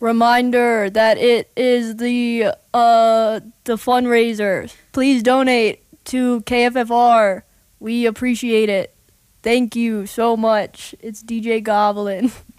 Reminder that it is the fundraiser. Please donate to KFFR. We appreciate it. Thank you so much. It's DJ Goblin.